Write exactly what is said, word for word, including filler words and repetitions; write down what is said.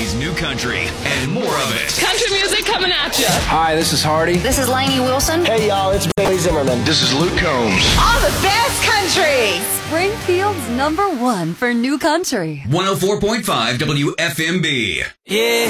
City's new country and more of it. Country music coming at you. Hi, this is Hardy. This is Lainey Wilson. Hey, y'all, it's Bailey Zimmerman. This is Luke Combs. All the best country. Springfield's number one for new country. one oh four point five W F M B. Yeah.